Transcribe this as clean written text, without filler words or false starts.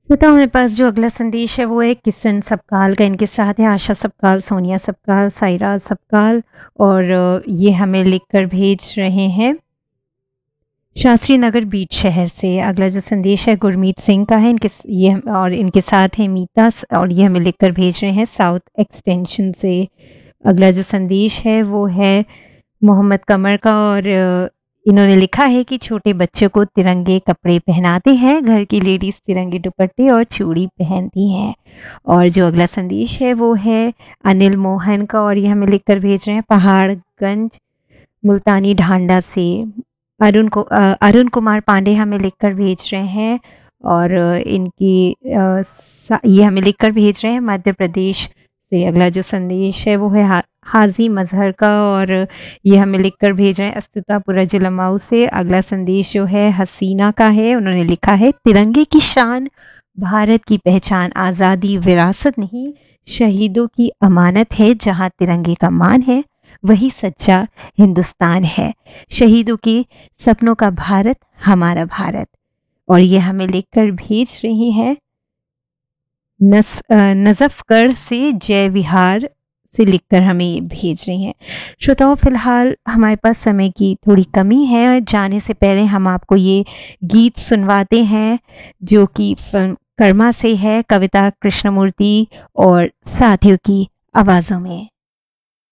श्रोता, हमारे पास जो अगला संदेश है वो है किशन सपकाल का। इनके साथ है आशा सपकाल, सोनिया सपकाल, सायरा सपकाल और ये हमें लिखकर भेज रहे हैं शास्त्री नगर बीट शहर से। अगला जो संदेश है गुरमीत सिंह का है। इनके साथ है मीता और ये हमें लिखकर भेज रहे हैं साउथ एक्सटेंशन से। अगला जो संदेश है वो है मोहम्मद कमर का और इन्होंने लिखा है कि छोटे बच्चों को तिरंगे कपड़े पहनाते हैं, घर की लेडीज तिरंगे दुपट्टे और चूड़ी पहनती हैं। और जो अगला संदेश है वो है अनिल मोहन का और ये हमें लिखकर भेज रहे हैं पहाड़गंज मुल्तानी ढांडा से। अरुण कुमार पांडे हमें लिखकर भेज रहे हैं और ये हमें लिखकर भेज रहे हैं मध्य प्रदेश से। अगला जो संदेश है वो है हाजी मजहर का और ये हमें लिखकर भेज रहे हैं अस्तुतापुरा जिला मऊ से। अगला संदेश जो है हसीना का है। उन्होंने लिखा है तिरंगे की शान भारत की पहचान, आज़ादी विरासत नहीं शहीदों की अमानत है। जहाँ तिरंगे का मान है वही सच्चा हिंदुस्तान है। शहीदों के सपनों का भारत हमारा भारत। और ये हमें लिखकर भेज रही है नजफगढ़ से, जय विहार से लिखकर हमें भेज रही हैं। श्रोताओं, फिलहाल हमारे पास समय की थोड़ी कमी है। जाने से पहले हम आपको ये गीत सुनवाते हैं जो कि फिल्म कर्मा से है, कविता कृष्णमूर्ति और साथियों की आवाज़ों में।